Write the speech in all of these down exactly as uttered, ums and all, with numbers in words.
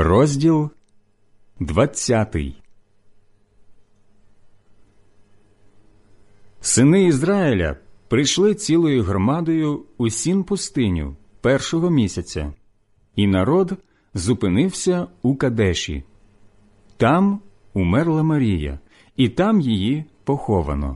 Розділ двадцятий. Сини Ізраїля прийшли цілою громадою у Сін пустиню першого місяця, і народ зупинився у Кадеші. Там умерла Марія, і там її поховано.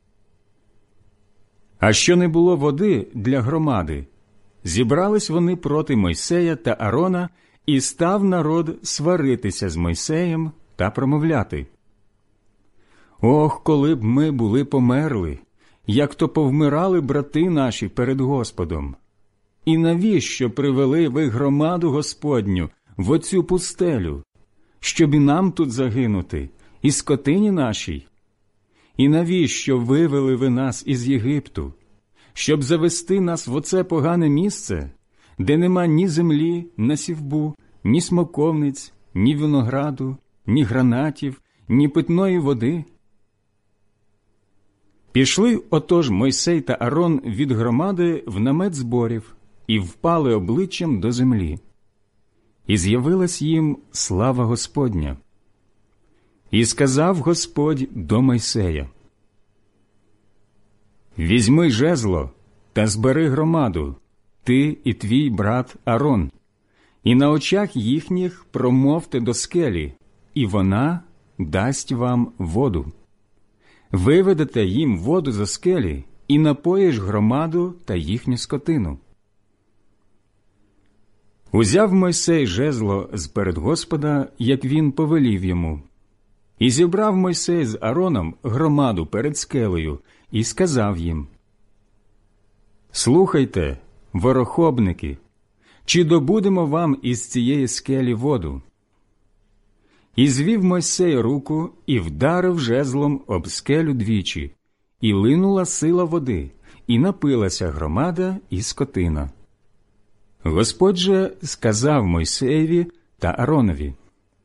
А що не було води для громади, зібрались вони проти Мойсея та Арона, і став народ сваритися з Мойсеєм та промовляти: «Ох, коли б ми були померли, як то повмирали брати наші перед Господом! І навіщо привели ви громаду Господню в оцю пустелю, щоб і нам тут загинути, і скотині нашій? І навіщо вивели ви нас із Єгипту, щоб завести нас в оце погане місце, де нема ні землі на сівбу, ні смоковниць, ні винограду, ні гранатів, ні питної води?» Пішли отож Мойсей та Арон від громади в намет зборів і впали обличчям до землі. І з'явилась їм слава Господня. І сказав Господь до Мойсея: «Візьми жезло та збери громаду, ти і твій брат Арон, і на очах їхніх промовте до скелі, і вона дасть вам воду. Виведете їм воду за скелі, і напоїш громаду та їхню скотину». Узяв Мойсей жезло з-перед Господа, як він повелів йому. І зібрав Мойсей з Ароном громаду перед скелею, і сказав їм: «Слухайте, ворохобники, чи добудемо вам із цієї скелі воду?» І звів Мойсей руку і вдарив жезлом об скелю двічі, і линула сила води, і напилася громада і скотина. Господь же сказав Мойсеєві та Аронові: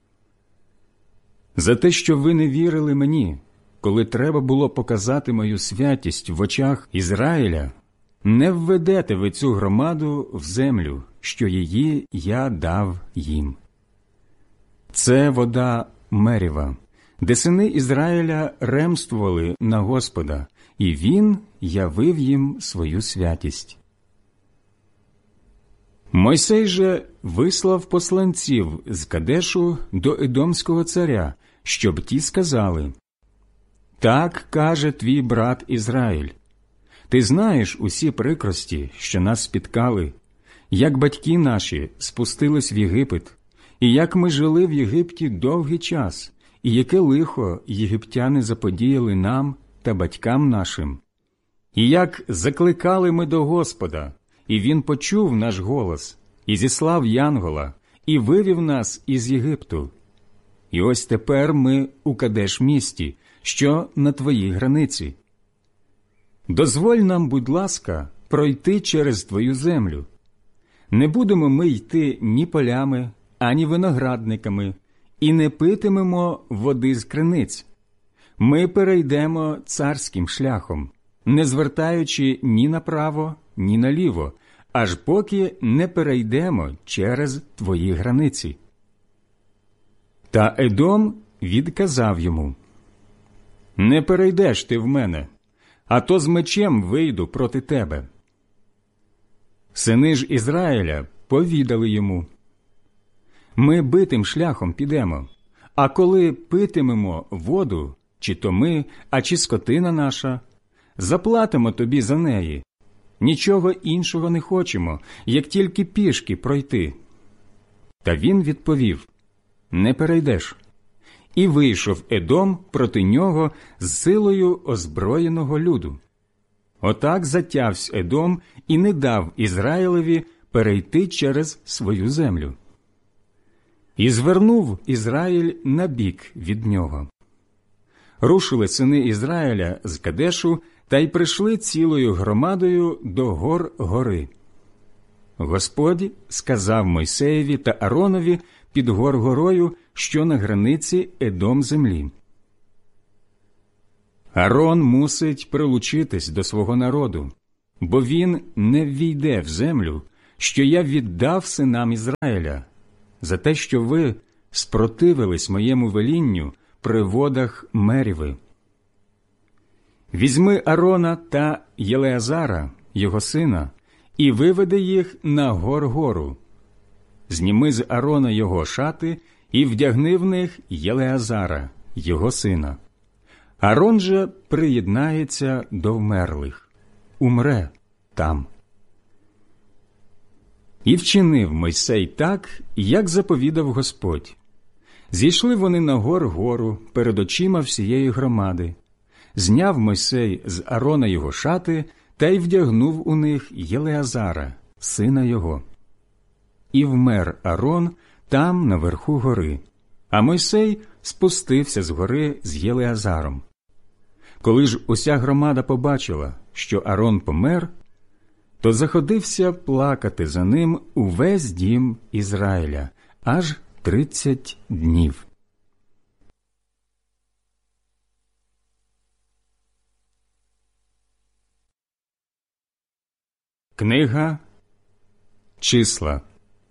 «За те, що ви не вірили мені, коли треба було показати мою святість в очах Ізраїля, не введете ви цю громаду в землю, що її я дав їм. Це вода Меріва, де сини Ізраїля ремствували на Господа, і Він явив їм свою святість». Мойсей же вислав посланців з Кадешу до Едомського царя, щоб ті сказали: «Так каже твій брат Ізраїль: ти знаєш усі прикрості, що нас спіткали, як батьки наші спустились в Єгипет, і як ми жили в Єгипті довгий час, і яке лихо єгиптяни заподіяли нам та батькам нашим. І як закликали ми до Господа, і Він почув наш голос, і зіслав янгола, і вивів нас із Єгипту. І ось тепер ми у Кадеш-місті, що на твоїй границі. Дозволь нам, будь ласка, пройти через твою землю. Не будемо ми йти ні полями, ані виноградниками, і не питимемо води з криниць. Ми перейдемо царським шляхом, не звертаючи ні направо, ні наліво, аж поки не перейдемо через твої границі». Та Едом відказав йому: «Не перейдеш ти в мене, а то з мечем вийду проти тебе». Сини ж Ізраїля повідали йому: «Ми битим шляхом підемо, а коли питимемо воду, чи то ми, а чи скотина наша, заплатимо тобі за неї. Нічого іншого не хочемо, як тільки пішки пройти». Та він відповів: «Не перейдеш». І вийшов Едом проти нього з силою озброєного люду. Отак затявсь Едом і не дав Ізраїлеві перейти через свою землю. І звернув Ізраїль набік від нього. Рушили сини Ізраїля з Кадешу та й прийшли цілою громадою до гор гори. Господь сказав Мойсеєві та Аронові під гор горою, що на границі Едом землі: «Арон мусить прилучитись до свого народу, бо він не ввійде в землю, що я віддав синам Ізраїля, за те, що ви спротивились моєму велінню при водах Меріви. Візьми Арона та Єлеазара, його сина, і виведи їх на гор-гору. Зніми з Арона його шати і вдягни в них Єлеазара, його сина. Арон же приєднається до вмерлих, умре там. І вчинив Мойсей так, як заповідав Господь. Зійшли вони на гор-гору перед очима всієї громади. Зняв Мойсей з Арона його шати та й вдягнув у них Єлеазара, сина його. І вмер Арон там, наверху гори, а Мойсей спустився з гори з Єлеазаром. Коли ж уся громада побачила, що Арон помер, то заходився плакати за ним увесь дім Ізраїля аж тридцять днів. Книга Числа,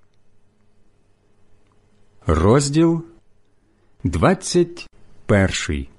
розділ двадцять перший.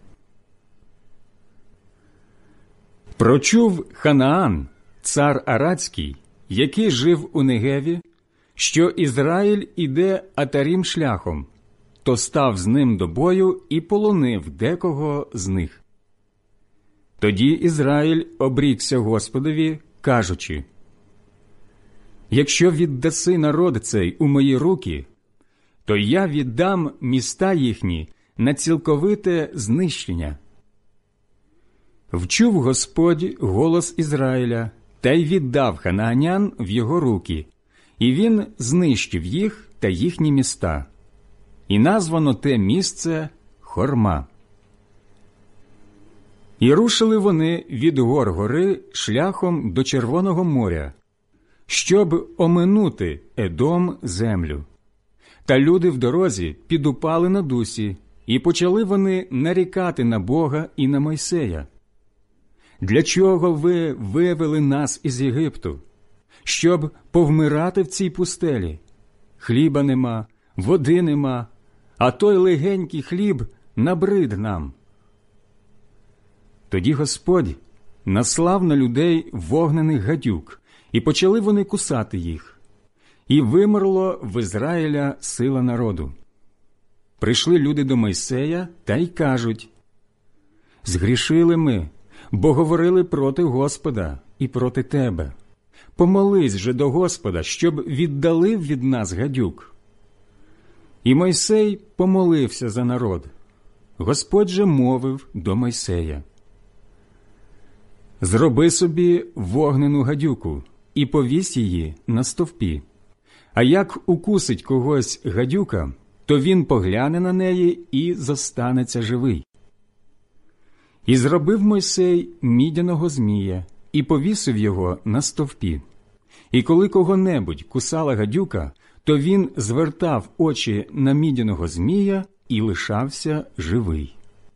Прочув Ханаан, цар Арадський, який жив у Негеві, що Ізраїль іде Атарім шляхом, то став з ним до бою і полонив декого з них. Тоді Ізраїль обрікся Господові, кажучи: «Якщо віддаси народ цей у мої руки, то я віддам міста їхні на цілковите знищення». Вчув Господь голос Ізраїля, та й віддав ханаанян в його руки, і він знищив їх та їхні міста. І названо те місце Хорма. І рушили вони від гор гори шляхом до Червоного моря, щоб оминути Едом землю. Та люди в дорозі підупали на дусі, і почали вони нарікати на Бога і на Мойсея: «Для чого ви вивели нас із Єгипту? Щоб повмирати в цій пустелі? Хліба нема, води нема, а той легенький хліб набрид нам». Тоді Господь наслав на людей вогнених гадюк, і почали вони кусати їх. І вимерло в Ізраїля сила народу. Прийшли люди до Мойсея та й кажуть: «Згрішили ми, бо говорили проти Господа і проти тебе. Помолись же до Господа, щоб віддалив від нас гадюк». І Мойсей помолився за народ. Господь же мовив до Мойсея: «Зроби собі вогнену гадюку і повісь її на стовпі. А як укусить когось гадюка, то він погляне на неї і зостанеться живий». І зробив Мойсей мідяного змія і повісив його на стовпі. І коли кого-небудь кусала гадюка, то він звертав очі на мідяного змія і лишався живий.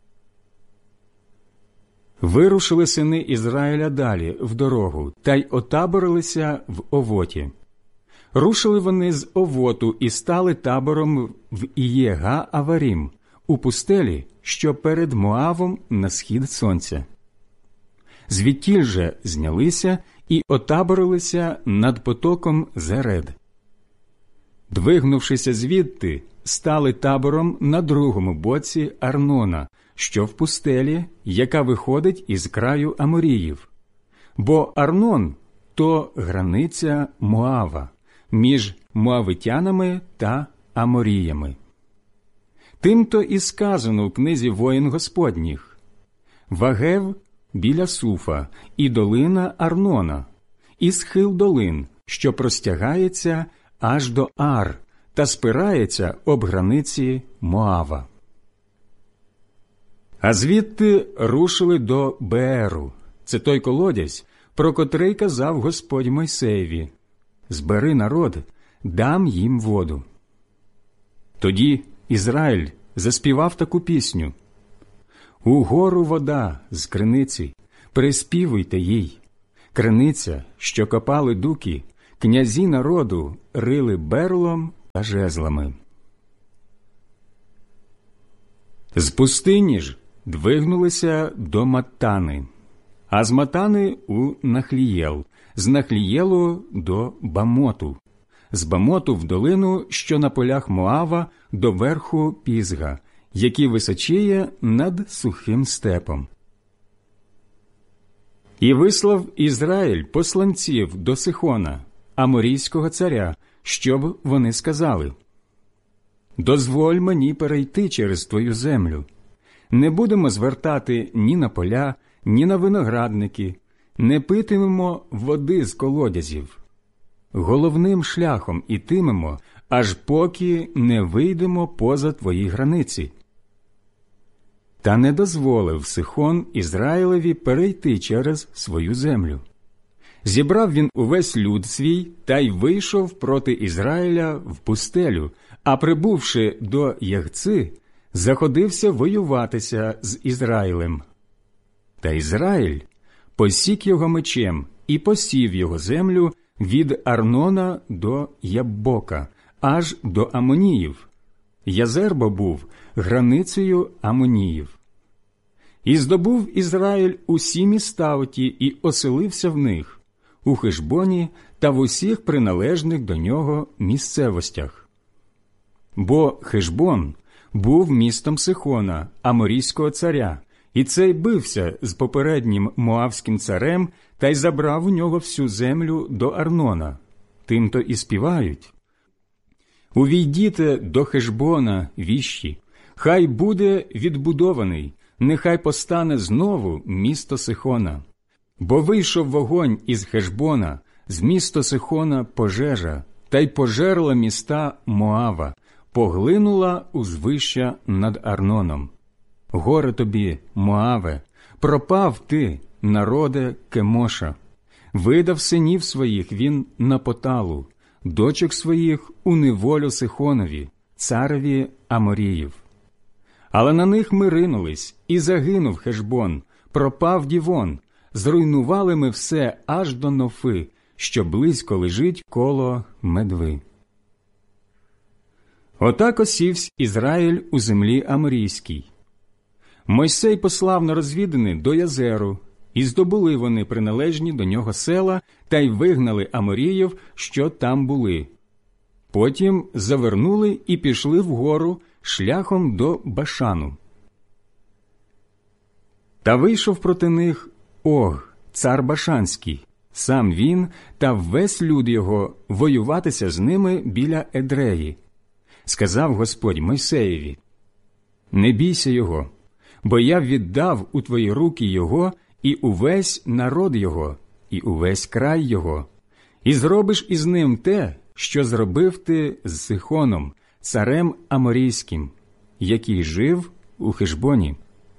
Вирушили сини Ізраїля далі в дорогу та й отаборилися в Овоті. Рушили вони з Овоту і стали табором в Іє-га-Аварім, у пустелі, що перед Моавом на схід сонця. Звідтіль же знялися і отаборилися над потоком Зеред. Двигнувшися звідти, стали табором на другому боці Арнона, що в пустелі, яка виходить із краю Аморіїв. Бо Арнон – то границя Моава, між моавитянами та Аморіями. Тим-то і сказано в книзі воїн Господніх: «Вагев біля Суфа, і долина Арнона, і схил долин, що простягається аж до Ар, та спирається об границі Моава». А звідти рушили до Бееру. Це той колодязь, про котрий казав Господь Мойсеєві: «Збери народ, дам їм воду». Тоді Ізраїль заспівав таку пісню: «Угору вода з криниці, приспівуйте їй. Криниця, що копали дуки, князі народу рили берлом та жезлами». З пустині ж двигнулися до Маттани, а з Маттани у Нахлієл, з Нахлієлу до Бамоту, з Бамоту в долину, що на полях Моава, до верху Пізга, який височіє над сухим степом. І вислав Ізраїль посланців до Сихона, аморійського царя, щоб вони сказали: «Дозволь мені перейти через твою землю. Не будемо звертати ні на поля, ні на виноградники, не питимемо води з колодязів. Головним шляхом ітимемо, аж поки не вийдемо поза твої границі». Та не дозволив Сихон Ізраїлеві перейти через свою землю. Зібрав він увесь люд свій та й вийшов проти Ізраїля в пустелю, а прибувши до Ягци, заходився воюватися з Ізраїлем. Та Ізраїль посік його мечем і посів його землю від Арнона до Яббока, аж до Амоніїв. Язербо був границею Амоніїв. І здобув Ізраїль усі міста оті і оселився в них, у Хешбоні та в усіх приналежних до нього місцевостях. Бо Хешбон був містом Сихона, аморійського царя, і цей бився з попереднім моавським царем та й забрав у нього всю землю до Арнона. Тим-то і співають: «Увійдіте до Хешбона, віщі, хай буде відбудований, нехай постане знову місто Сихона. Бо вийшов вогонь із Хешбона, з міста Сихона пожежа, та й пожерла міста Моава, поглинула узвища над Арноном. Горе тобі, Моаве, пропав ти, народе Кемоша. Видав синів своїх він на поталу, дочок своїх у неволю Сихонові, цареві Аморіїв. Але на них ми ринулись, і загинув Хешбон, пропав Дівон, зруйнували ми все аж до Нофи, що близько лежить коло Медви». Отак осівсь Ізраїль у землі Аморійській. Мойсей послав на розвідини до Язеру, і здобули вони приналежні до нього села та й вигнали Аморіїв, що там були. Потім завернули і пішли вгору шляхом до Башану. Та вийшов проти них Ог, цар Башанський, сам він та весь люд його, воюватися з ними біля Едреї. Сказав Господь Мойсеєві: «Не бійся його, бо я віддав у твої руки його і увесь народ його, і увесь край його, і зробиш із ним те, що зробив ти з Сихоном, царем Аморійським, який жив у Хешбоні».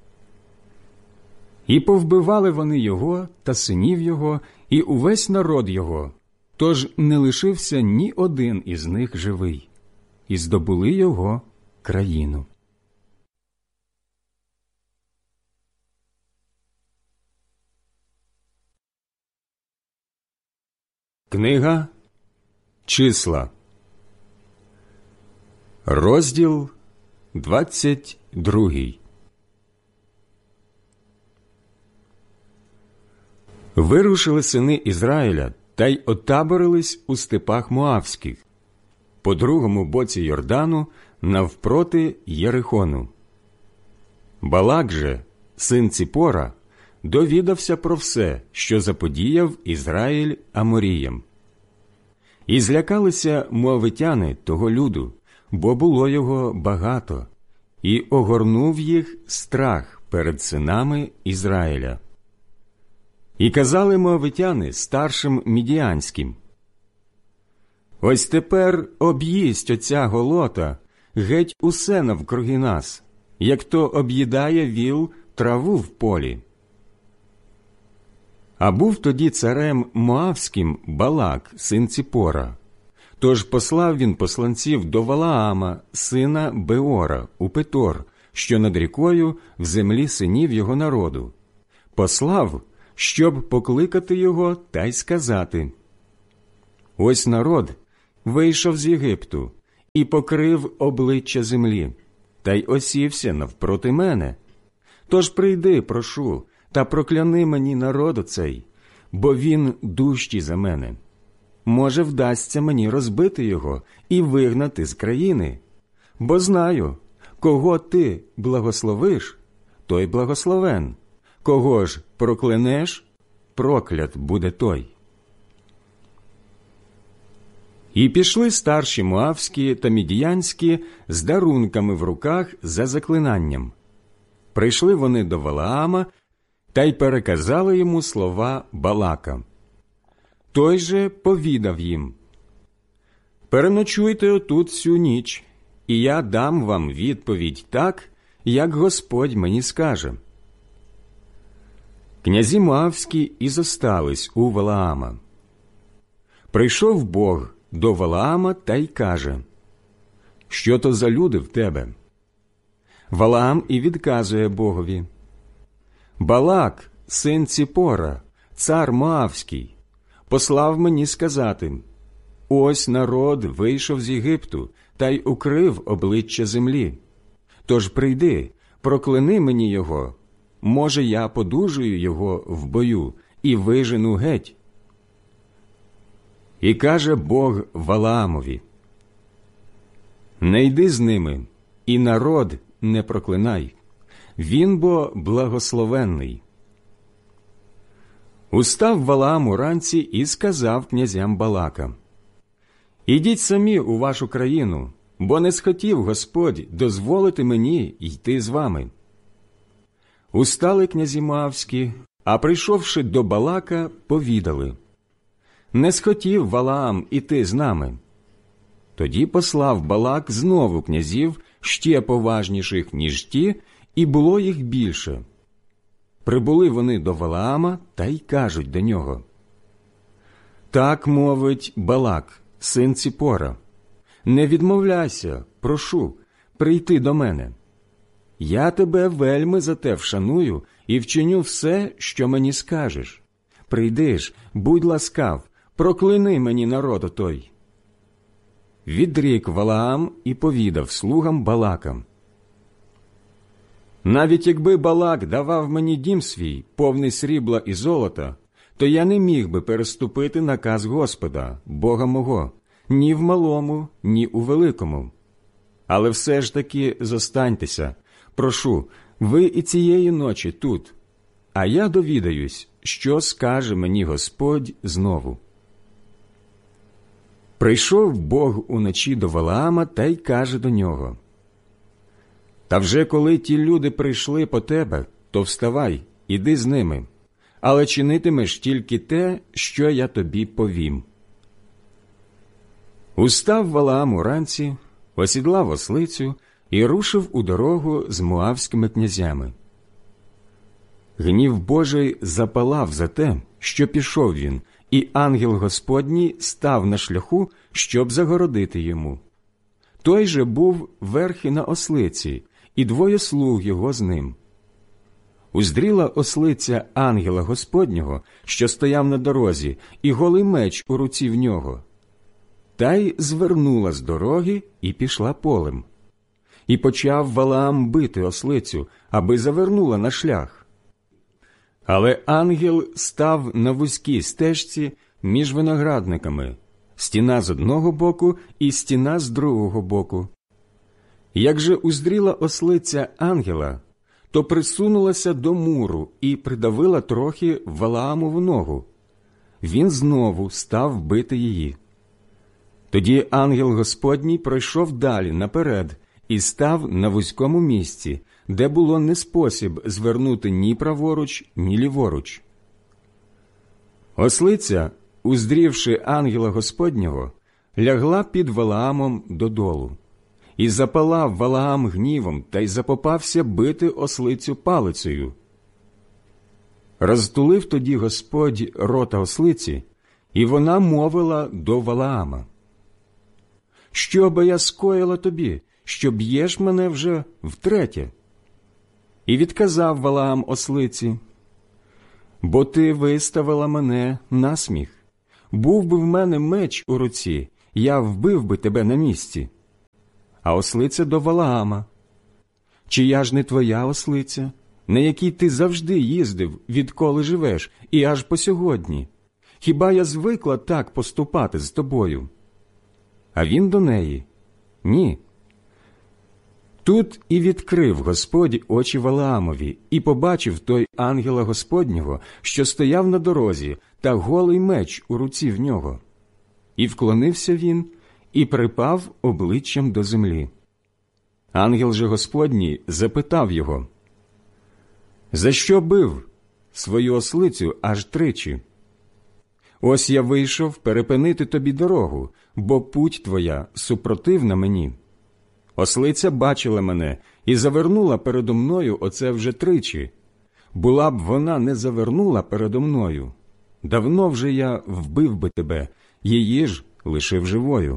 І повбивали вони його та синів його, і увесь народ його, тож не лишився ні один із них живий, і здобули його країну. Книга Числа, розділ двадцять другий. Вирушили сини Ізраїля та й отаборились у степах Моавських, по другому боці Йордану, навпроти Єрихону. Балак же, син Ціпора, довідався про все, що заподіяв Ізраїль Аморіям. І злякалися моавитяни того люду, бо було його багато, і огорнув їх страх перед синами Ізраїля. І казали моавитяни старшим мідіанським: «Ось тепер об'їсть оця голота геть усе навкруги нас, як то об'їдає віл траву в полі». А був тоді царем Моавським Балак, син Ціпора. Тож послав він посланців до Валаама, сина Беора, у Петор, що над рікою, в землі синів його народу. Послав, щоб покликати його та й сказати: «Ось народ вийшов з Єгипту і покрив обличчя землі. та й осівся навпроти мене. Тож прийди, прошу, та прокляни мені народ оцей, бо він дужчий за мене. Може, вдасться мені розбити його і вигнати з країни. Бо знаю, кого ти благословиш, той благословен, кого ж проклянеш, проклят буде той. І пішли старші моавські та мідіянські з дарунками в руках за заклинанням. Прийшли вони до Валаама та й переказали йому слова Балака. Той же повідав їм: «Переночуйте отут всю ніч, і я дам вам відповідь так, як Господь мені скаже». Князі моавські і зостались у Валаама. Прийшов Бог до Валаама та й каже: «Що то за люди в тебе?» Валаам і відказує Богові: «Балак, син Ціпора, цар Моавський, послав мені сказати: ось народ вийшов з Єгипту та й укрив обличчя землі. Тож прийди, прокляни мені його, може, я подужую його в бою і вижену геть». І каже Бог Валаамові: «Не йди з ними, і народ не проклинай, він бо благословенний». Устав Валаам уранці і сказав князям Балака: «Ідіть самі у вашу країну, бо не схотів Господь дозволити мені йти з вами». Устали князі моавські, а прийшовши до Балака, повідали: «Не схотів Валаам іти з нами». Тоді послав Балак знову князів, ще поважніших, ніж ті, і було їх більше. Прибули вони до Валаама та й кажуть до нього: «Так мовить Балак, син Ціпора, не відмовляйся, прошу, прийти до мене. Я тебе вельми за те вшаную і вчиню все, що мені скажеш. Прийди ж, будь ласкав, прокляни мені народ отой». Відрік Валаам і повідав слугам Балака: «Навіть якби Балак давав мені дім свій, повний срібла і золота, то я не міг би переступити наказ Господа, Бога мого, ні в малому, ні у великому. Але все ж таки зостаньтеся, прошу, ви і цієї ночі тут, а я довідаюсь, що скаже мені Господь знову». Прийшов Бог уночі до Валаама та й каже до нього: «Та вже коли ті люди прийшли по тебе, то вставай, іди з ними, але чинитимеш тільки те, що я тобі повім». Устав Валаам уранці, осідлав ослицю і рушив у дорогу з моавськими князями. Гнів Божий запалав за те, що пішов він, і ангел Господній став на шляху, щоб загородити йому. Той же був верхи на ослиці, і двоє слуг його з ним. Уздріла ослиця ангела Господнього, що стояв на дорозі, і голий меч у руці в нього. Та й звернула з дороги і пішла полем. І почав Валаам бити ослицю, аби завернула на шлях. Але ангел став на вузькій стежці між виноградниками, стіна з одного боку і стіна з другого боку. Як же уздріла ослиця ангела, то присунулася до муру і придавила трохи Валаамову ногу. Він знову став бити її. Тоді ангел Господній пройшов далі наперед і став на вузькому місці, де було не спосіб звернути ні праворуч, ні ліворуч. Ослиця, уздрівши ангела Господнього, лягла під Валаамом додолу. І запалав Валаам гнівом та й запопався бити ослицю палицею. Розтулив тоді Господь рота ослиці, і вона мовила до Валаама: «Що би я скоїла тобі, що б'єш мене вже втретє?» І відказав Валаам ослиці: «Бо ти виставила мене на сміх. Був би в мене меч у руці, я вбив би тебе на місці». А ослиця до Валаама: Чи я ж не твоя ослиця, на якій ти завжди їздив, відколи живеш, і аж по сьогодні? Хіба я звикла так поступати з тобою? А він до неї: ні. Тут і відкрив Господь очі Валаамові, і побачив той ангела Господнього, що стояв на дорозі, та голий меч у руці в нього. І вклонився він, і припав обличчям до землі. Ангел же Господній запитав його: «За що бив свою ослицю аж тричі? Ось я вийшов перепинити тобі дорогу, бо путь твоя супротивна мені. Ослиця бачила мене і завернула передо мною оце вже тричі. Була б вона не завернула передо мною, давно вже я вбив би тебе, її ж лишив живою».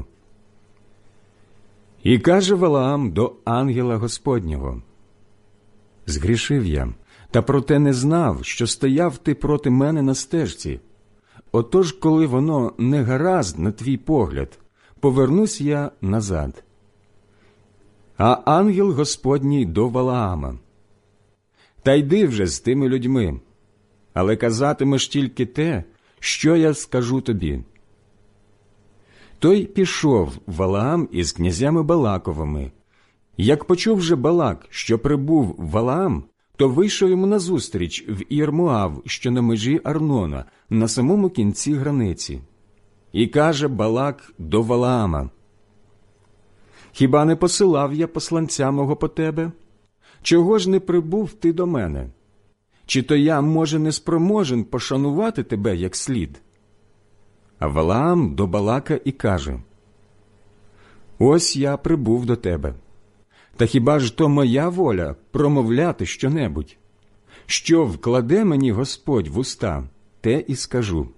І каже Валаам до ангела Господнього: «Згрішив я, та проте не знав, що стояв ти проти мене на стежці. Отож, коли воно не гаразд на твій погляд, повернусь я назад». А ангел Господній до Валаама: «Та йди вже з тими людьми, але казатимеш тільки те, що я скажу тобі». Той пішов Валаам із князями Балаковими. Як почув же Балак, що прибув Валаам, то вийшов йому назустріч в Ір-Моав, що на межі Арнона, на самому кінці границі. І каже Балак до Валаама: «Хіба не посилав я посланця мого по тебе? Чого ж не прибув ти до мене? Чи то я, може, не спроможен пошанувати тебе як слід?» А Валаам до Балака і каже: «Ось я прибув до тебе. Та хіба ж то моя воля промовляти щонебудь? Що вкладе мені Господь в уста, те і скажу».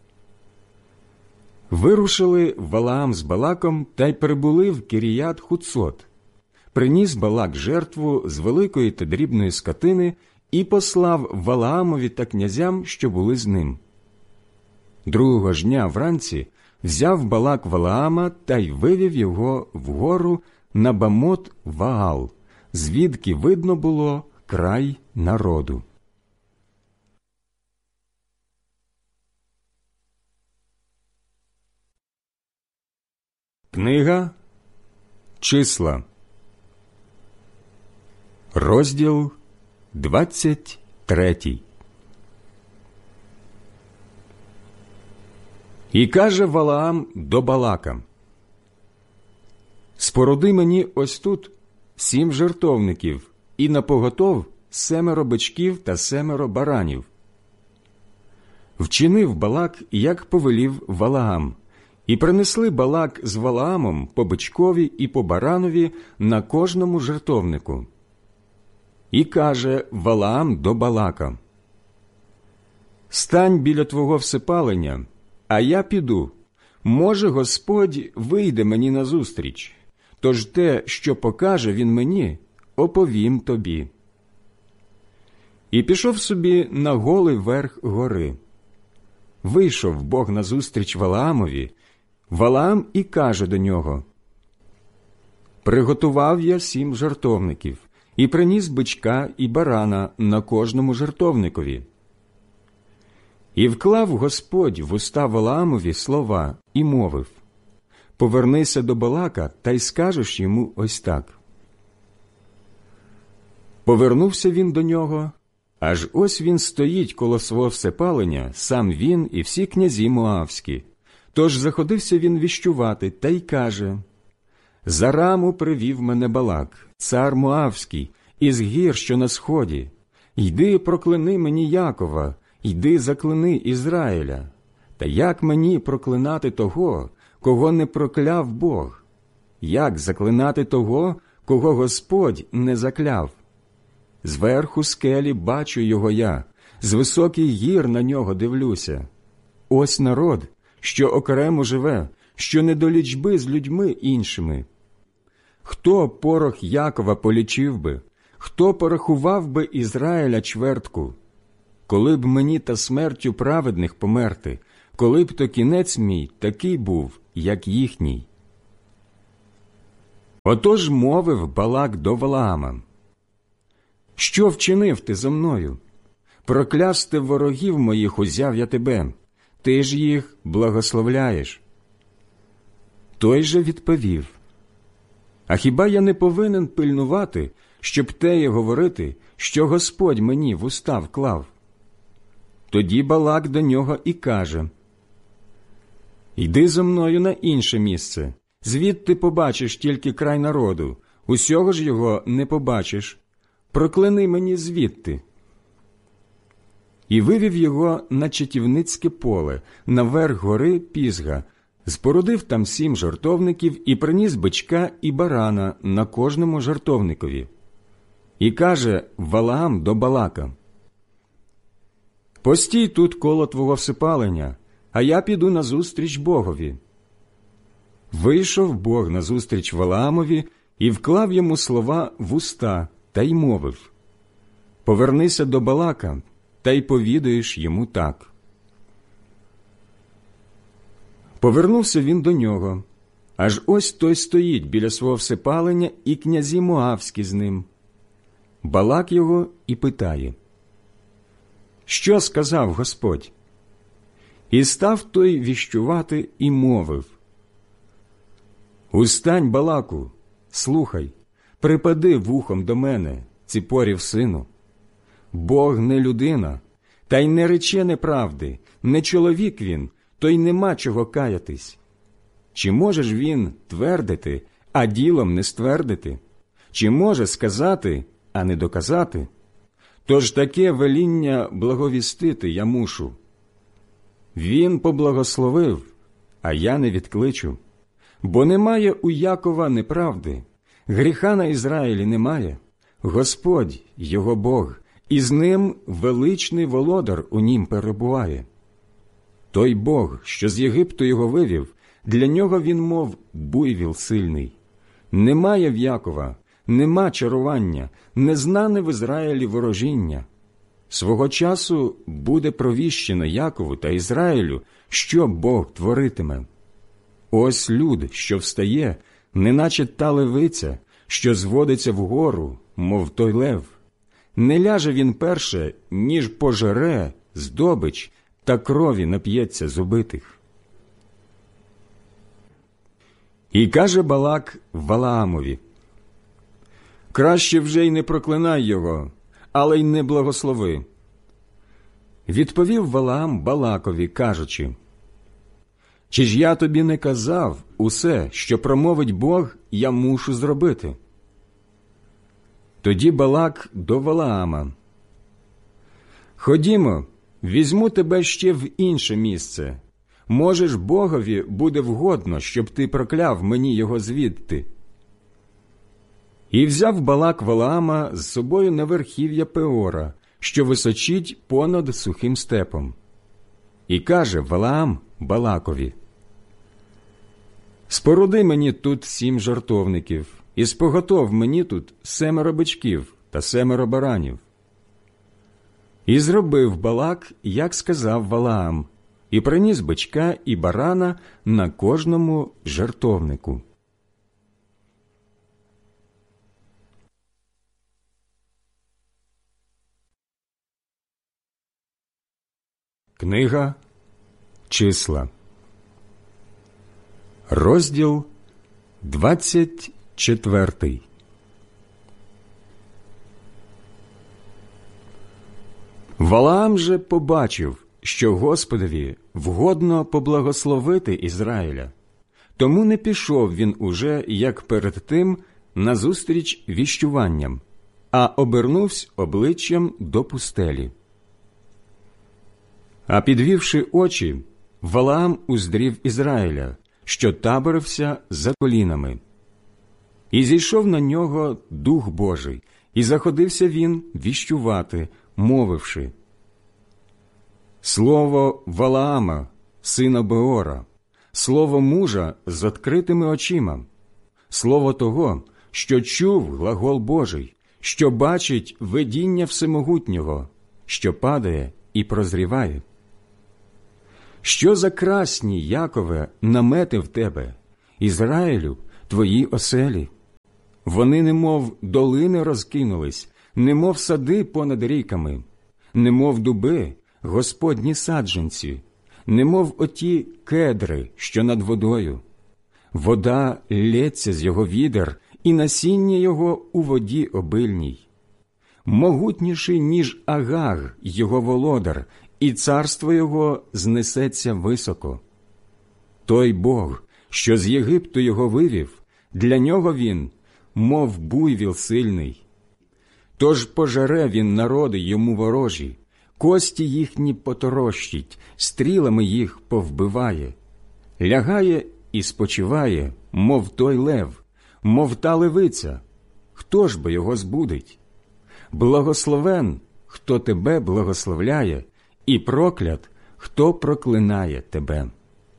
Вирушили Валаам з Балаком та й прибули в Кіріят-Хуцот. Приніс Балак жертву з великої та дрібної скотини і послав Валаамові та князям, що були з ним. Другого ж дня вранці взяв Балак Валаама та й вивів його вгору на Бамот-Ваал, звідки видно було край народу. Книга Числа, розділ двадцять третій. І каже Валаам до Балака: «Споруди мені ось тут сім жертовників, і напоготов семеро бичків та семеро баранів». Вчинив Балак, як повелів Валаам, і принесли Балак з Валаамом по бичкові і по баранові на кожному жертовнику. І каже Валаам до Балака: «Стань біля твого всипалення, а я піду. Може, Господь вийде мені назустріч, тож те, що покаже він мені, оповім тобі». І пішов собі на голий верх гори. Вийшов Бог назустріч Валаамові. Валаам і каже до нього: «Приготував я сім жертовників, і приніс бичка і барана на кожному жертовникові». І вклав Господь в уста Валаамові слова і мовив: «Повернися до Балака та й скажеш йому ось так». Повернувся він до нього, аж ось він стоїть коло свого всепалення, сам він і всі князі моавські. Тож заходився він віщувати та й каже: «За раму привів мене Балак, цар Моавський, із гір, що на сході. Йди, прокляни мені Якова, йди, заклини Ізраїля. Та як мені проклинати того, кого не прокляв Бог? Як заклинати того, кого Господь не закляв? Зверху скелі бачу його я, з високих гір на нього дивлюся. Ось народ, що окремо живе, що не до лічби з людьми іншими. Хто порох Якова полічив би? Хто порахував би Ізраїля чвертку? Коли б мені та смертю праведних померти, коли б то кінець мій такий був, як їхній». Отож мовив Балак до Валаама: Що вчинив ти зо мною? Проклясти ворогів моїх узяв я тебе, ти ж їх благословляєш. Той же відповів: а хіба я не повинен пильнувати, щоб теє говорити, що Господь мені в уста вклав? Тоді Балак до нього і каже: йди зо мною на інше місце, звідти побачиш тільки край народу, усього ж його не побачиш, прокляни мені звідти. І вивів його на чатівницьке поле, наверх гори Пізга, спорудив там сім жертовників і приніс бичка і барана на кожному жертовникові. І каже Валаам до Балака: постій тут коло твого всипалення, а я піду назустріч Богові. Вийшов Бог назустріч Валаамові і вклав йому слова в уста, та й мовив: повернися до Балака, та й повідаєш йому так. Повернувся він до нього, аж ось той стоїть біля свого всипалення, і князі Моавські з ним. Балак його і питає: що сказав Господь? І став той віщувати і мовив: устань, Балаку, слухай, припади вухом до мене, Ципорів сину. Бог не людина, та й не рече неправди, не чоловік він, то й нема чого каятись. Чи може ж він твердити, а ділом не ствердити? Чи може сказати, а не доказати? Тож таке веління благовістити я мушу. Він поблагословив, а я не відкличу. Бо немає у Якова неправди, гріха на Ізраїлі немає. Господь, його Бог, і з ним величний володар у нім перебуває. Той Бог, що з Єгипту його вивів, для нього він мов буйвіл сильний. Немає в Якова, нема чарування, незнане в Ізраїлі ворожіння. Свого часу буде провіщено Якову та Ізраїлю, що Бог творитиме. Ось люд, що встає, неначе та левиця, що зводиться вгору, мов той лев. Не ляже він перше, ніж пожере здобич, та крові нап'ється з убитих. І каже Балак Валаамові: краще вже й не проклинай його, але й не благослови. Відповів Валаам Балакові, кажучи: чи ж я тобі не казав усе, що промовить Бог, я мушу зробити? Тоді Балак до Валаама: ходімо, візьму тебе ще в інше місце. Може ж, Богові буде вгодно, щоб ти прокляв мені його звідти. І взяв Балак Валаама з собою на верхів'я Пеора, що височить понад сухим степом. І каже Валаам Балакові: споруди мені тут сім жертовників, і споготов мені тут семеро бичків та семеро баранів. І зробив Балак, як сказав Валаам, і приніс бичка і барана на кожному жертовнику. Книга Числа, розділ двадцять четвертий. Валаам же побачив, що Господові вгодно поблагословити Ізраїля, тому не пішов він уже, як перед тим, назустріч віщуванням, а обернувся обличчям до пустелі. А підвівши очі, Валаам уздрів Ізраїля, що таборився за колінами. І зійшов на нього Дух Божий, і заходився він віщувати, мовивши: слово Валаама, сина Беора, слово мужа з відкритими очима, слово того, що чув глагол Божий, що бачить видіння Всемогутнього, що падає і прозріває. Що за красні, Якове, намети в тебе, Ізраїлю, твої оселі? Вони немов долини розкинулись, немов сади понад ріками, немов дуби, Господні саджанці, немов оті кедри, що над водою. Вода лється з його відер, і насіння його у воді обильній. Могутніший, ніж Агаг, його володар, і царство його знесеться високо. Той Бог, що з Єгипту його вивів, для нього він, мов буйвіл сильний. Тож пожере він народи йому ворожі, кості їхні поторощить, стрілами їх повбиває. Лягає і спочиває, мов той лев, мов та левиця. Хто ж бо його збудить? Благословен, хто тебе благословляє, і проклят, хто проклинає тебе.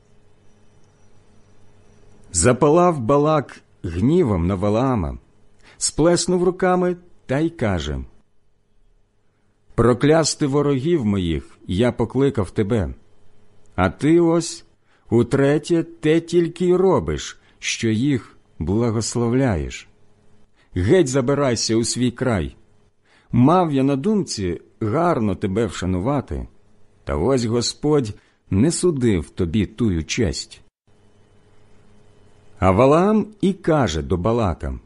Запалав Балак гнівом на Валаама, сплеснув руками та й каже: «Проклясти ворогів моїх я покликав тебе, а ти ось утретє те тільки й робиш, що їх благословляєш. Геть забирайся у свій край. Мав я на думці гарно тебе вшанувати, та ось Господь не судив тобі тую честь». А Валаам і каже до Балака: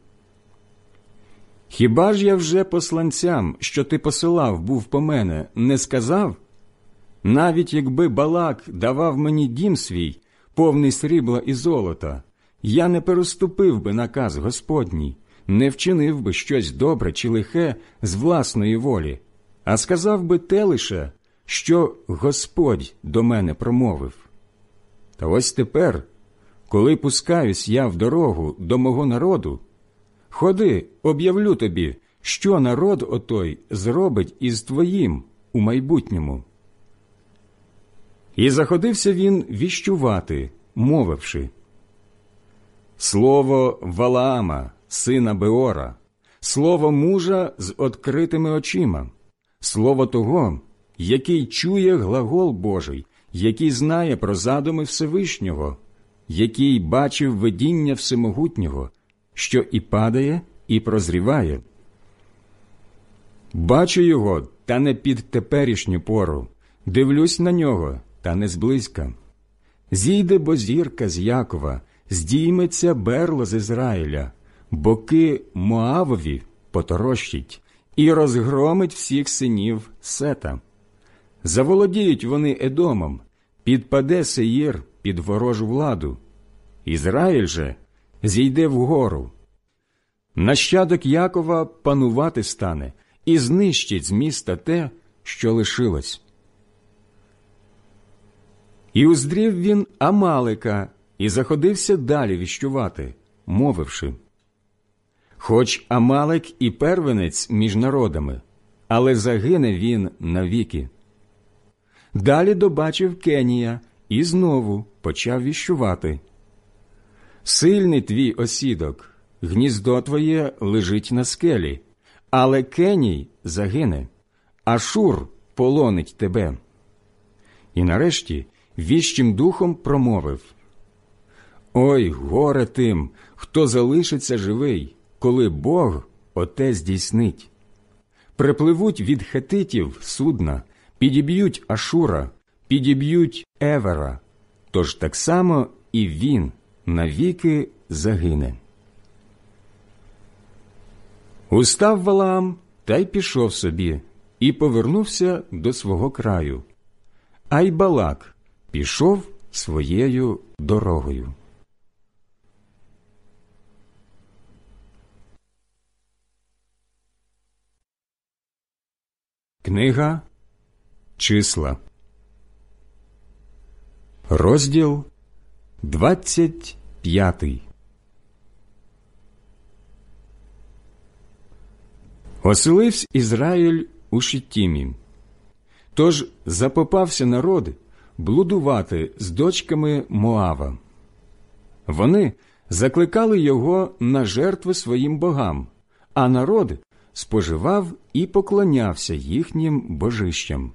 «Хіба ж я вже посланцям, що ти посилав, був по мене, не сказав? Навіть якби Балак давав мені дім свій, повний срібла і золота, я не переступив би наказ Господній, не вчинив би щось добре чи лихе з власної волі, а сказав би те лише, що Господь до мене промовив. Та ось тепер, коли пускаюсь я в дорогу до мого народу, ходи, об'явлю тобі, що народ отой зробить із твоїм у майбутньому». І заходився він віщувати, мовивши: «Слово Валаама, сина Беора, слово мужа з відкритими очима, слово того, який чує глагол Божий, який знає про задуми Всевишнього, який бачив видіння Всемогутнього, що і падає, і прозріває. Бачу його, та не під теперішню пору, дивлюсь на нього, та не зблизька. Зійде бо зірка з Якова, здійметься берло з Ізраїля, боки Моавові поторощить і розгромить всіх синів Сета. Заволодіють вони Едомом, підпаде Сеїр під ворожу владу. Ізраїль же зійде вгору. Нащадок Якова панувати стане і знищить з міста те, що лишилось». І уздрів він Амалика і заходився далі віщувати, мовивши: «Хоч Амалик і первенець між народами, але загине він навіки». Далі добачив Кенія і знову почав віщувати: «Сильний твій осідок, гніздо твоє лежить на скелі, але Кеній загине, Ашур полонить тебе». І нарешті віщим духом промовив: «Ой, горе тим, хто залишиться живий, коли Бог оте здійснить. Припливуть від хетитів судна, підіб'ють Ашура, підіб'ють Евера, тож так само і він навіки загине». Устав Валаам та й пішов собі, і повернувся до свого краю. А й Балак пішов своєю дорогою. Книга Числа, розділ двадцять п'ятий. Оселився Ізраїль у Шиттімі. Тож запопався народ блудувати з дочками Моава. Вони закликали його на жертви своїм богам, а народ споживав і поклонявся їхнім божищам.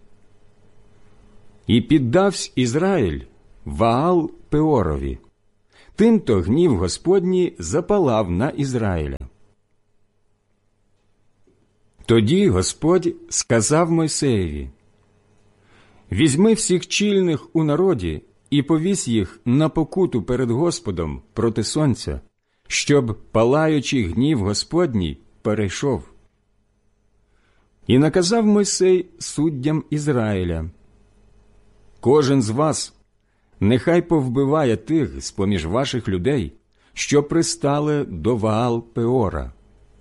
І піддавсь Ізраїль Ваал Пеорові. Тимто гнів Господній запалав на Ізраїля. Тоді Господь сказав Мойсеєві: «Візьми всіх чільних у народі і повісь їх на покуту перед Господом проти сонця, щоб палаючий гнів Господній перейшов». І наказав Мойсей суддям Ізраїля: «Кожен з вас нехай повбиває тих з-поміж ваших людей, що пристали до Ваал-Пеора».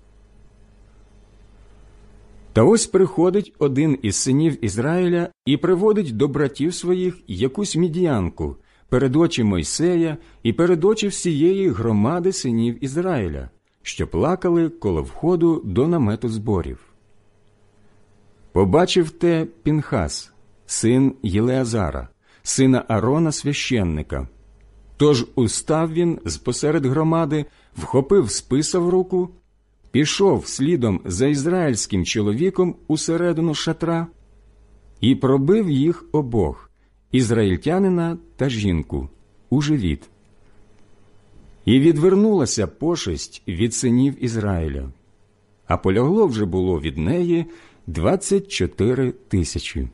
Та ось приходить один із синів Ізраїля і приводить до братів своїх якусь мідіянку перед очі Мойсея і перед очі всієї громади синів Ізраїля, що плакали коло входу до намету зборів. Побачив те Пінхас, син Єлеазара, сина Арона священника. Тож устав він з-посеред громади, вхопив списа в руку, пішов слідом за ізраїльським чоловіком усередину шатра і пробив їх обох, ізраїльтянина та жінку, у живіт. І відвернулася пошесть від синів Ізраїля, а полягло вже було від неї двадцять чотири тисячі.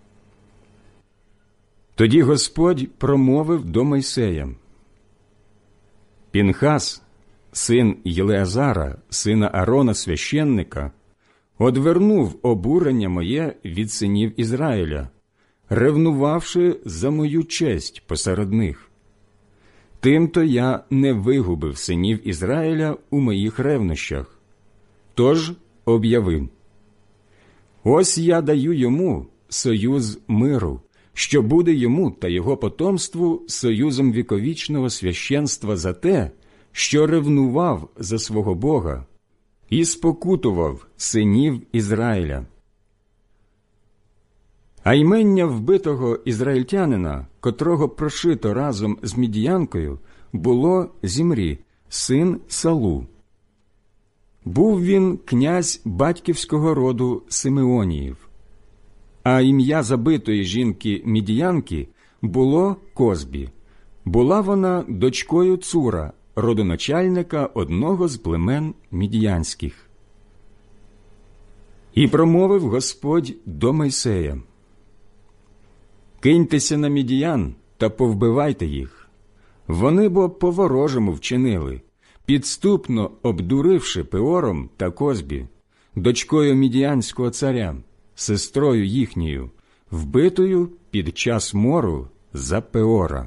Тоді Господь промовив до Мойсея: «Пінхас, син Єлеазара, сина Арона священника, одвернув обурення моє від синів Ізраїля, ревнувавши за мою честь посеред них. Тимто я не вигубив синів Ізраїля у моїх ревнощах. Тож об'яви: ось я даю йому союз миру, що буде йому та його потомству союзом віковічного священства за те, що ревнував за свого Бога і спокутував синів Ізраїля. А ймення вбитого ізраїльтянина, котрого прошито разом з мідіянкою, було Зімрі, син Салу. Був він князь батьківського роду Симеоніїв. А ім'я забитої жінки-мідіянки було Козбі. Була вона дочкою Цура, родоначальника одного з племен мідіянських. І промовив Господь до Мойсея: «Киньтеся на мідіян та повбивайте їх. Вони бо по-ворожому вчинили, підступно обдуривши Пеором та Козбі, дочкою мідіянського царя, сестрою їхньою, вбитою під час мору за Пеора».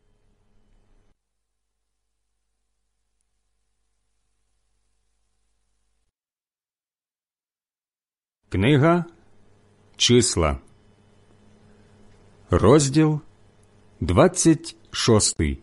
Книга Числа, розділ двадцять шостий.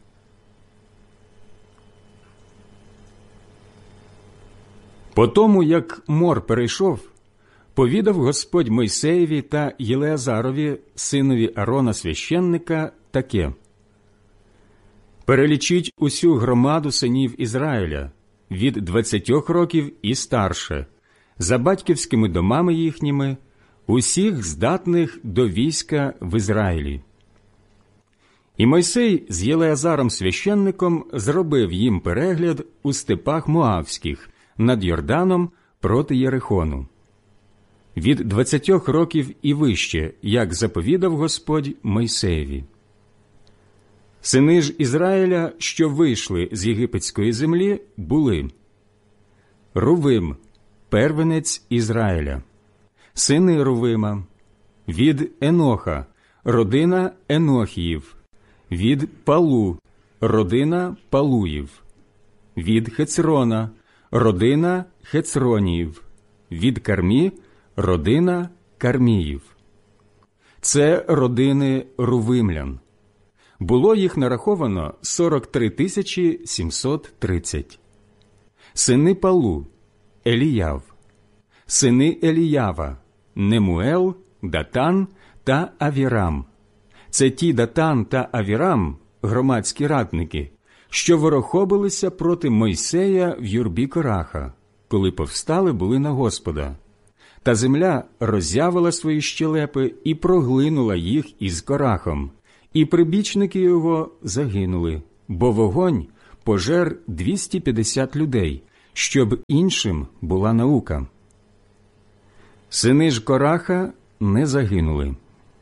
По тому, як мор перейшов, повідав Господь Мойсеєві та Єлеазарові, синові Арона священника, таке: «Перелічіть усю громаду синів Ізраїля від двадцятьох років і старше, за батьківськими домами їхніми, усіх здатних до війська в Ізраїлі». І Мойсей з Єлеазаром священником зробив їм перегляд у степах Моавських над Йорданом проти Єрихону. Від двадцятьох років і вище, як заповідав Господь Мойсеєві. Сини ж Ізраїля, що вийшли з єгипетської землі, були: Рувим, первенець Ізраїля, сини Рувима, від Еноха, родина Енохіїв, від Палу, родина Палуїв, від Хецрона, родина Хецроніїв, від Кармі, родина Карміїв. Це родини рувимлян. Було їх нараховано сорок три тисячі сімсот тридцять. Сини Палу – Еліяв. Сини Еліява – Немуел, Датан та Авірам. Це ті Датан та Авірам, громадські радники, що ворохобилися проти Мойсея в юрбі Кораха, коли повстали були на Господа. Та земля роззявила свої щелепи і проглинула їх із Корахом, і прибічники його загинули, бо вогонь пожер двісті п'ятдесят людей, щоб іншим була наука. Сини ж Кораха не загинули.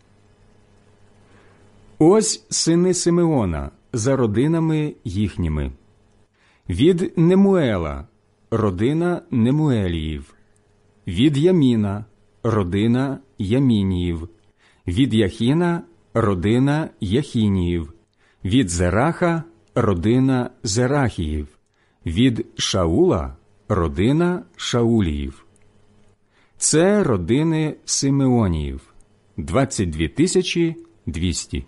Ось сини Симеона за родинами їхніми. Від Немуела – родина Немуеліїв. Від Яміна – родина Ямініїв. Від Яхіна – родина Яхініїв. Від Зераха – родина Зерахіїв. Від Шаула – родина Шауліїв. Це родини Симеоніїв – двадцять дві тисячі двісті.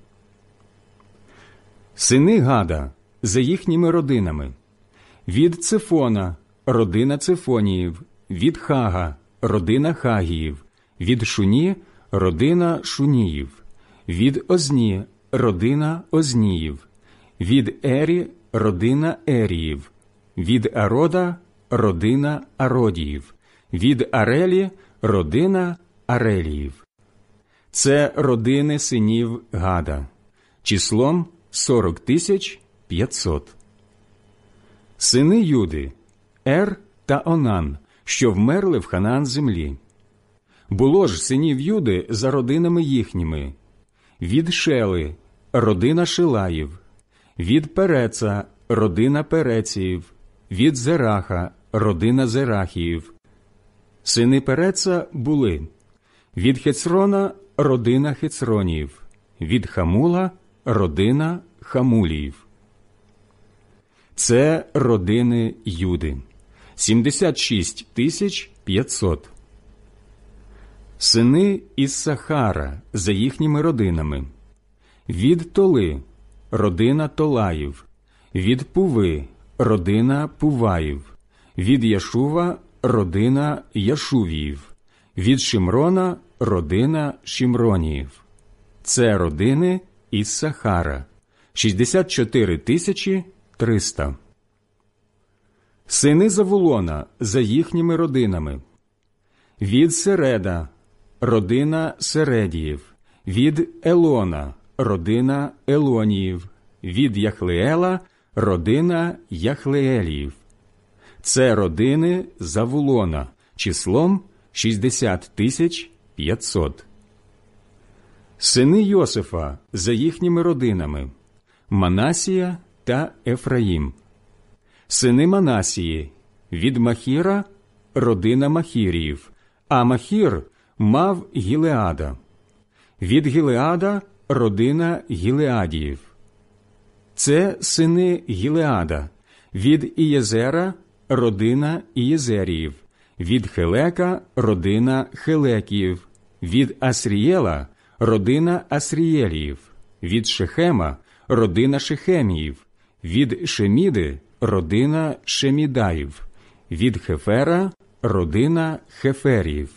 Сини Гада за їхніми родинами. Від Цифона – родина Цифоніїв. Від Хага – родина Хагіїв. Від Шуні – родина Шуніїв. Від Озні – родина Озніїв. Від Ері – родина Еріїв. Від Арода – родина Ародіїв. Від Арелі – родина Ареліїв. Це родини синів Гада. Числом сорок тисяч п'ятсот. Сини Юди – Ер та Онан, що вмерли в Ханаан землі. Було ж синів Юди за родинами їхніми. Від Шели – родина Шилаїв. Від Переца – родина Переціїв. Від Зераха – родина Зерахіїв. Сини Переца були: від Хецрона – родина Хецроніїв. Від Хамула – родина Хамуліїв. Це родини Юди. сімдесят шість тисяч п'ятсот. Сини Іссахара за їхніми родинами. Від Толи – родина Толаїв. Від Пуви – родина Пуваїв. Від Яшува – родина Яшувіїв. Від Шимрона – родина Шимроніїв. Це родини Іссахара – шістдесят чотири тисячі триста. Сини Завулона за їхніми родинами. Від Середа – родина Середіїв. Від Елона – родина Елоніїв. Від Яхлеела – родина Яхлееліїв. Це родини Завулона, числом шістдесят тисяч п'ятсот. Сини Йосифа за їхніми родинами. Манасія та Ефраїм. Сини Манасії. Від Махіра – родина Махіріїв, а Махір мав Гілеада. Від Гілеада – родина Гілеадіїв. Це сини Гілеада. Від Ієзера – родина Ієзеріїв. Від Хелека – родина Хелекіїв. Від Асрієла – родина Асрієліїв. Від Шехема – родина Шехеміїв. Від Шеміди – родина Шемідаїв. Від Хефера – родина Хеферіїв.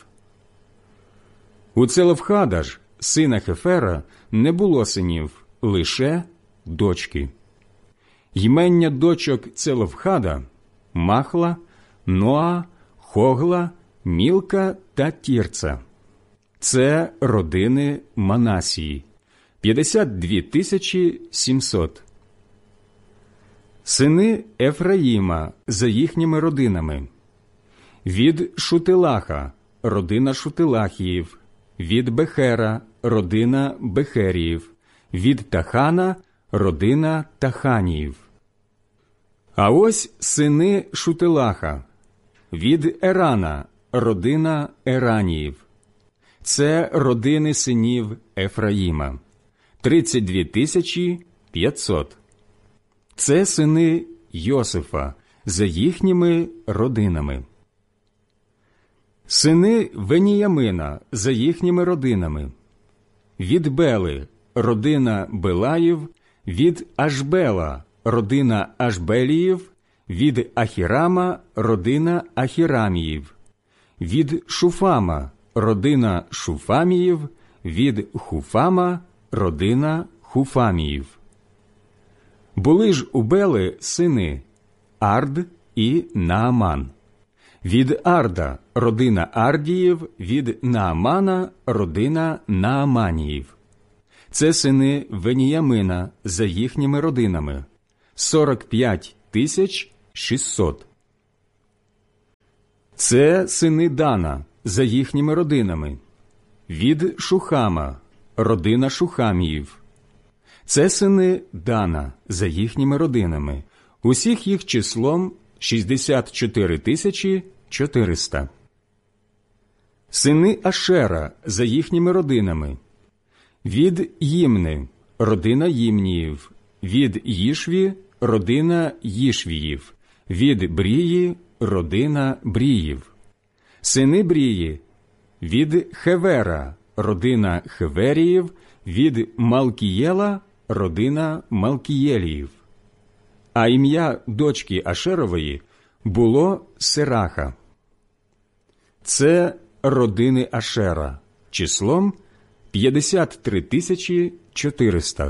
У Целофхада ж, сина Хефера, не було синів, лише дочки. Ймення дочок Целофхада – Махла, Ноа, Хогла, Мілка та Тірца. Це родини Манасії – п'ятдесят дві тисячі сімсот. Сини Ефраїма за їхніми родинами. Від Шутилаха – родина Шутилахіїв. Від Бехера – родина Бехеріїв. Від Тахана – родина Таханіїв. А ось сини Шутилаха. Від Ерана – родина Ераніїв. Це родини синів Ефраїма – тридцять дві тисячі п'ятсот. Це сини Йосифа за їхніми родинами. Сини Веніямина за їхніми родинами. Від Бели – родина Белаїв. Від Ашбела – родина Ашбеліїв. Від Ахірама – родина Ахіраміїв. Від Шуфама – родина Шуфаміїв. Від Хуфама – родина Хуфаміїв. Були ж у Бели сини Ард і Нааман. Від Арда – родина Ардіїв. Від Наамана – родина Нааманіїв. Це сини Веніямина за їхніми родинами – сорок п'ять тисяч шістсот. Це сини Дана за їхніми родинами. Від Шухама, родина Шухаміїв. Це сини Дана за їхніми родинами. Усіх їх числом шістдесят чотири тисячі чотириста. Сини Ашера за їхніми родинами. Від Їмни, родина Їмніїв. Від Їшві, родина Їшвіїв. Від Брії, родина Бріїв. Сини Брії. Від Хевера, родина Хеверіїв. Від Малкієла, родина Малкієліїв. А ім'я дочки Ашерової було Сераха. Це родини Ашера, числом п'ятдесят три тисячі чотириста.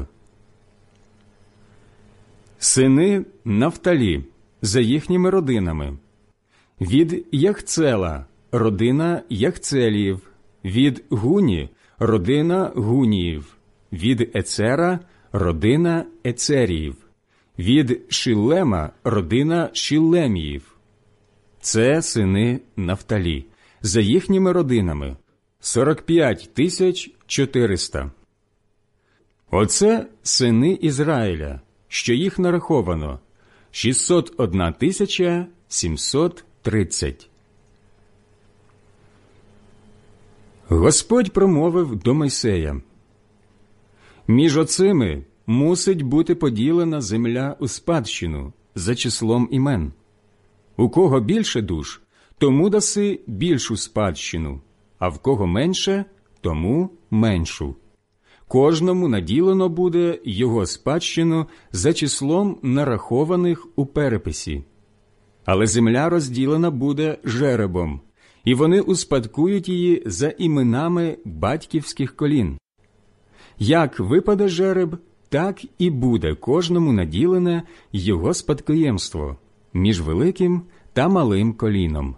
Сини Нафталі за їхніми родинами. Від Яхцела, родина Яхцеліїв. Від Гуні, родина Гуніїв. Від Ецера, родина Ецеріїв. Від Шиллема, родина Шиллеміїв. Це сини Нафталі за їхніми родинами. сорок п'ять тисяч чотириста. Оце сини Ізраїля, що їх нараховано, шістсот одна тисяча сімсот тридцять. Господь промовив до Мойсея: «Між оцими мусить бути поділена земля у спадщину за числом імен. У кого більше душ, тому даси більшу спадщину, а в кого менше, тому меншу. Кожному наділено буде його спадщину за числом нарахованих у переписі. Але земля розділена буде жеребом, і вони успадкують її за іменами батьківських колін. Як випаде жереб, так і буде кожному наділене його спадкоємство між великим та малим коліном».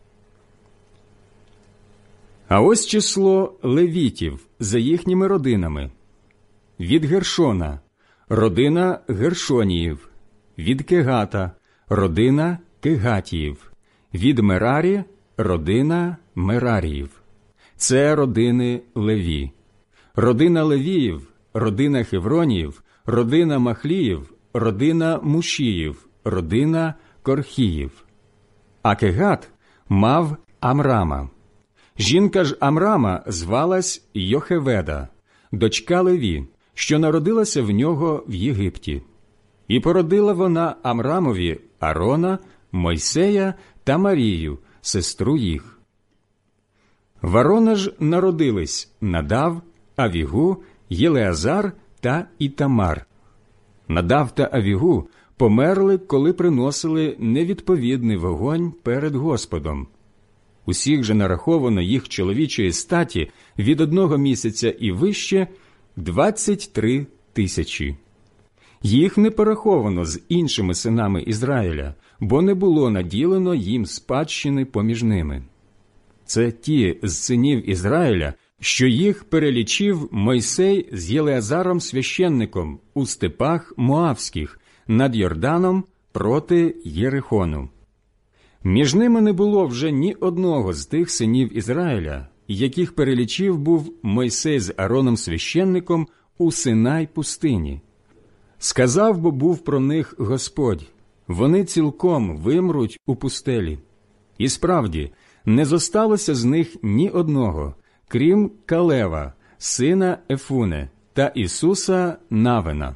А ось число левітів за їхніми родинами. Від Гершона, родина Гершоніїв. Від Кегата, родина Кегатіїв. Від Мерарі, родина Мераріїв. Це родини Леві. Родина Левіїв, родина Хевроніїв, родина Махліїв, родина Мушіїв, родина Корхіїв. А Кегат мав Амрама. Жінка ж Амрама звалась Йохеведа, дочка Леві, що народилася в нього в Єгипті. І породила вона Амрамові Арона, Мойсея та Марію, сестру їх. В Арона ж народились Надав, Авігу, Єлеазар та Ітамар. Надав та Авігу померли, коли приносили невідповідний вогонь перед Господом. Усіх же нараховано їх чоловічої статі від одного місяця і вище двадцять три тисячі. Їх не пораховано з іншими синами Ізраїля, бо не було наділено їм спадщини поміж ними. Це ті з синів Ізраїля, що їх перелічив Мойсей з Єлеазаром священником у степах Моавських над Йорданом проти Єрихону. Між ними не було вже ні одного з тих синів Ізраїля, яких перелічив був Мойсей з Ароном священником у Синай пустині. Сказав бо був про них Господь: вони цілком вимруть у пустелі. І справді, не зосталося з них ні одного, крім Калева, сина Ефуне, та Ісуса Навина.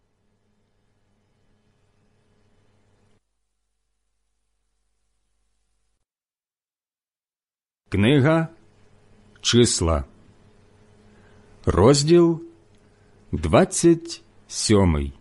Книга Числа, розділ двадцять сьомий.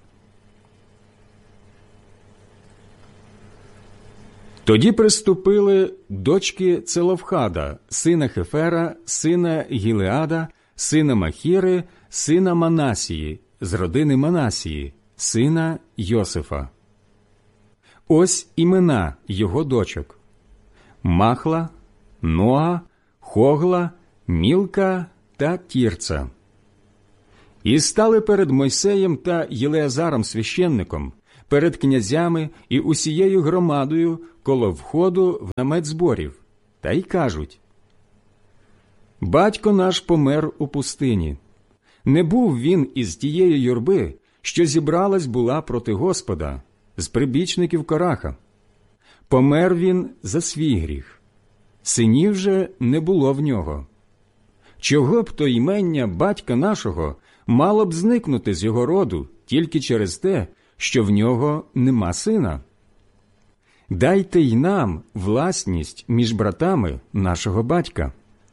Тоді приступили дочки Целофхада, сина Хефера, сина Гілеада, сина Махіри, сина Манасії, з родини Манасії, сина Йосифа. Ось імена його дочок: Махла, Ноа, Хогла, Мілка та Тірца. І стали перед Мойсеєм та Єлеазаром священником, перед князями і усією громадою коло входу в намет зборів, та й кажуть: Батько наш помер у пустині. Не був він із тієї юрби, що зібралась була проти Господа, з прибічників Кораха. Помер він за свій гріх. Синів же не було в нього. Чого б то ймення батька нашого мало б зникнути з його роду тільки через те, що в нього нема сина? Дайте й нам власність між братами нашого батька.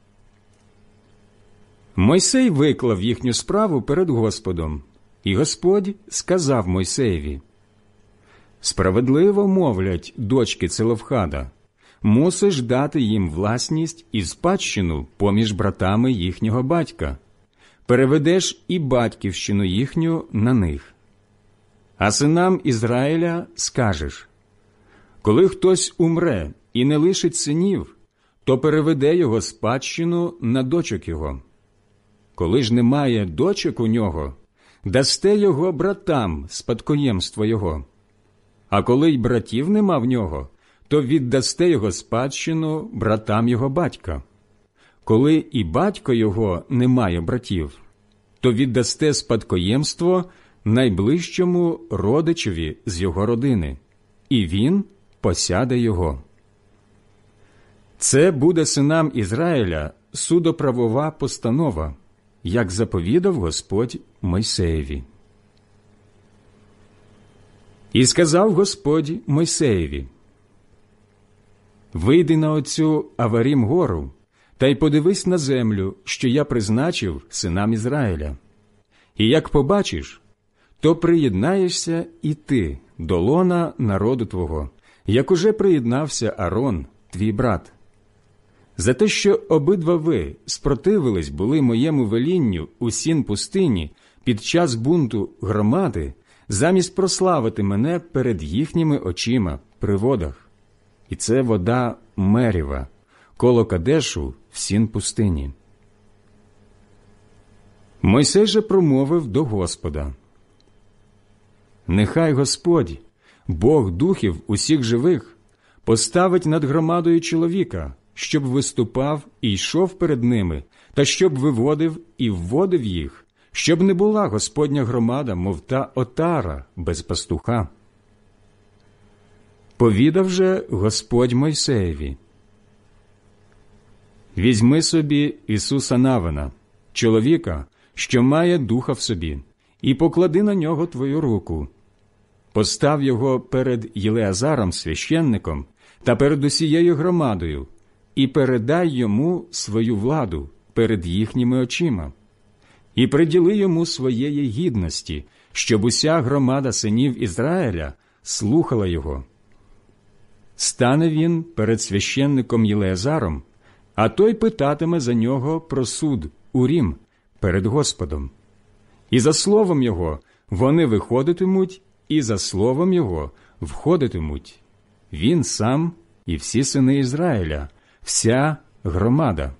Мойсей виклав їхню справу перед Господом, і Господь сказав Мойсеєві: «Справедливо мовлять дочки Целофхада, мусиш дати їм власність і спадщину поміж братами їхнього батька, переведеш і батьківщину їхню на них. А синам Ізраїля скажеш: коли хтось умре і не лишить синів, то переведе його спадщину на дочок його. Коли ж немає дочок у нього, дасте його братам спадкоємство його. А коли й братів нема в нього, то віддасте його спадщину братам його батька. Коли і батько його не має братів, то віддасте спадкоємство найближчому родичеві з його родини, і він посяде його. Це буде синам Ізраїля судоправова постанова, як заповідав Господь Мойсеєві. І сказав Господь Мойсеєві: «Вийди на оцю Аварім гору, та й подивись на землю, що я призначив синам Ізраїля. І як побачиш, то приєднаєшся і ти до лона народу твого, як уже приєднався Арон, твій брат. За те, що обидва ви спротивились були моєму велінню у сін пустині під час бунту громади, замість прославити мене перед їхніми очима при водах. І це вода Меріва, коло Кадешу в сін пустині». Мойсей же промовив до Господа: «Нехай Господь, Бог духів усіх живих, поставить над громадою чоловіка, щоб виступав і йшов перед ними, та щоб виводив і вводив їх, щоб не була Господня громада, мов та отара без пастуха». Повідав же Господь Мойсеєві: «Візьми собі Ісуса Навина, чоловіка, що має духа в собі, і поклади на нього твою руку. Постав його перед Єлеазаром священником та перед усією громадою, і передай йому свою владу перед їхніми очима. І приділи йому своєї гідності, щоб уся громада синів Ізраїля слухала його. Стане він перед священником Єлеазаром, а той питатиме за нього про суд Урім перед Господом. І за словом його вони виходитимуть, і за словом його входитимуть він сам і всі сини Ізраїля, вся громада».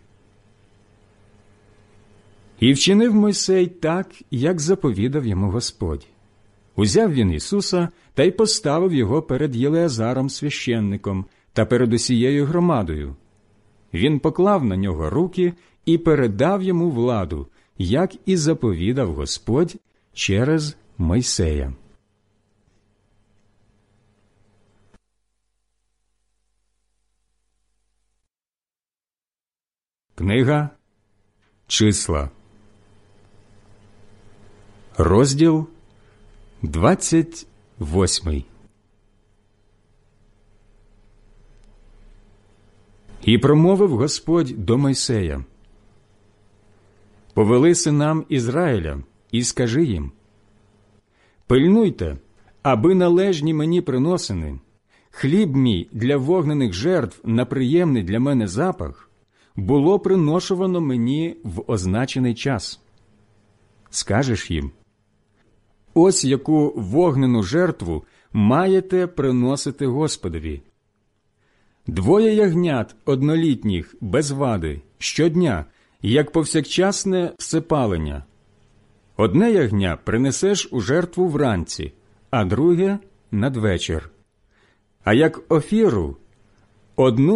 І вчинив Мойсей так, як заповідав йому Господь. Узяв він Ісуса та й поставив його перед Єлеазаром священником та перед усією громадою. Він поклав на нього руки і передав йому владу, як і заповідав Господь через Мойсея. Книга Числа, розділ двадцять восьмий. І промовив Господь до Мойсея: «Повели синам Ізраїля і скажи їм: пильнуйте, аби належні мені приносини, хліб мій для вогнених жертв на приємний для мене запах, було приношувано мені в означений час. Скажеш їм: ось яку вогнену жертву маєте приносити Господові. Двоє ягнят однолітніх без вади щодня, як повсякчасне всепалення. Одне ягня принесеш у жертву вранці, а друге – надвечір. А як офіру – одну